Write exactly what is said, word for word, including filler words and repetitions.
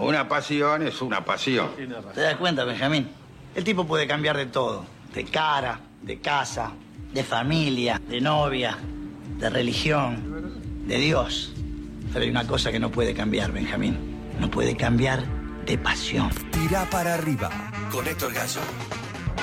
una pasión es una pasión. ¿Te das cuenta, Benjamín? El tipo puede cambiar de todo. De cara, de casa, de familia, de novia, de religión, de Dios. Pero hay una cosa que no puede cambiar, Benjamín. No puede cambiar de pasión. Tira para arriba con Héctor Gallo.